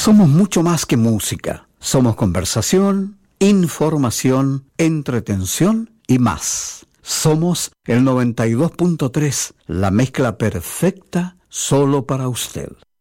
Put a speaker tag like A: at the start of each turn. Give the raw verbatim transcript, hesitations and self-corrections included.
A: Somos mucho más que música. Somos conversación, información, entretención y más. Somos el noventa y dos punto tres, la mezcla perfecta solo para usted.